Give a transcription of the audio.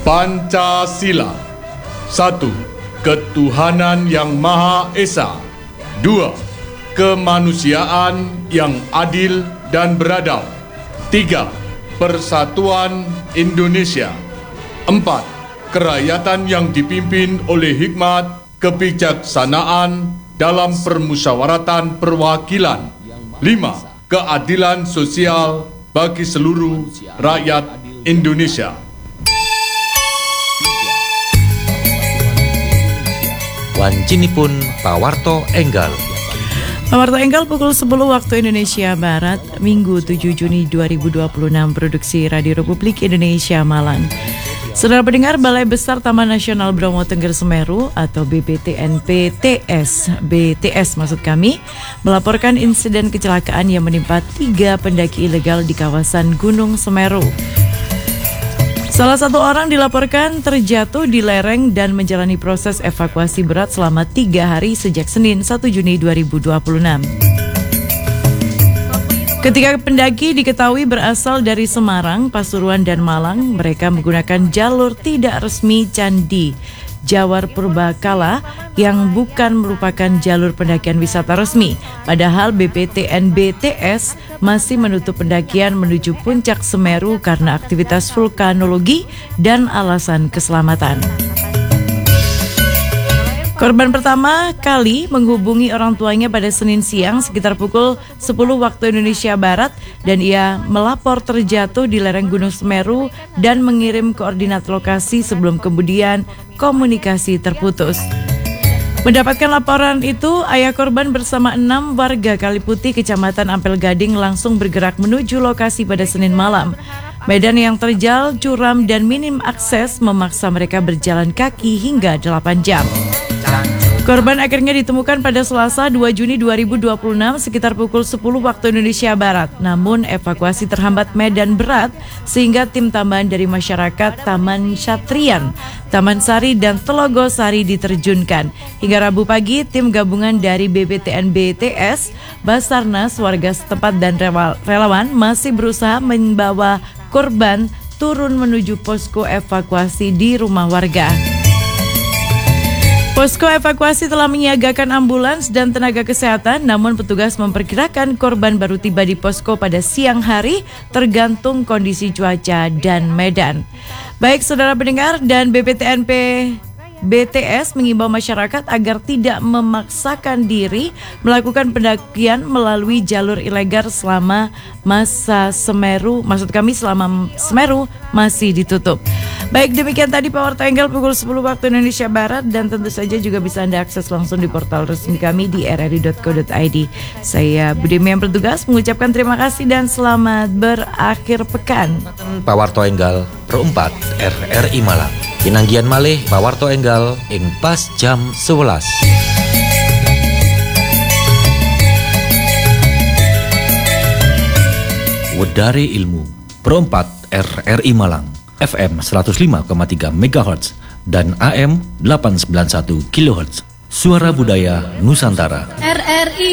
Pancasila. 1. Ketuhanan yang Maha Esa. 2. Kemanusiaan yang adil dan beradab. 3. Persatuan Indonesia. 4. Kerakyatan yang dipimpin oleh hikmat, kebijaksanaan dalam permusyawaratan perwakilan. 5. Keadilan sosial bagi seluruh rakyat Indonesia. Wancinipun Pawarto Enggal. Pawarto Enggal pukul 10 waktu Indonesia Barat, Minggu 7 Juni 2026, produksi Radio Republik Indonesia Malang. Saudara pendengar, Balai Besar Taman Nasional Bromo Tengger Semeru atau BTS maksud kami, melaporkan insiden kecelakaan yang menimpa 3 pendaki ilegal di kawasan Gunung Semeru. Salah satu orang dilaporkan terjatuh di lereng dan menjalani proses evakuasi berat selama 3 hari sejak Senin 1 Juni 2026. Ketiga pendaki diketahui berasal dari Semarang, Pasuruan, dan Malang. Mereka menggunakan jalur tidak resmi Candi Jawar Purbakala yang bukan merupakan jalur pendakian wisata resmi. Padahal BPTNBTS masih menutup pendakian menuju puncak Semeru karena aktivitas vulkanologi dan alasan keselamatan. Korban pertama kali menghubungi orang tuanya pada Senin siang sekitar pukul 10 waktu Indonesia Barat dan ia melapor terjatuh di lereng Gunung Semeru dan mengirim koordinat lokasi sebelum kemudian komunikasi terputus. Mendapatkan laporan itu, ayah korban bersama 6 warga Kaliputih, Kecamatan Ampel Gading langsung bergerak menuju lokasi pada Senin malam. Medan yang terjal, curam, dan minim akses memaksa mereka berjalan kaki hingga 8 jam. Korban akhirnya ditemukan pada Selasa 2 Juni 2026 sekitar pukul 10 waktu Indonesia Barat. Namun evakuasi terhambat medan berat sehingga tim tambahan dari masyarakat Taman Syatrian, Taman Sari, dan Telogo Sari diterjunkan. Hingga Rabu pagi, tim gabungan dari BPTNBTS, Basarnas, warga setempat, dan relawan masih berusaha membawa korban turun menuju posko evakuasi di rumah warga. Posko evakuasi telah menyiagakan ambulans dan tenaga kesehatan, namun petugas memperkirakan korban baru tiba di posko pada siang hari tergantung kondisi cuaca dan medan. Baik saudara pendengar, dan BTS mengimbau masyarakat agar tidak memaksakan diri melakukan pendakian melalui jalur ilegal selama selama Semeru masih ditutup. Baik, demikian tadi Pawarto Enggal pukul 10 waktu Indonesia Barat, dan tentu saja juga bisa Anda akses langsung di portal resmi kami di rri.co.id. Saya Budemi yang bertugas mengucapkan terima kasih dan selamat berakhir pekan. Pawarto Enggal Pro 4 RRI Malang. Pinanggian malih Pawarto Enggal ing pas jam 11. Wedari Ilmu Pro 4 RRI Malang, FM 105,3 MHz dan AM 891 kHz. Suara Budaya Nusantara. RRI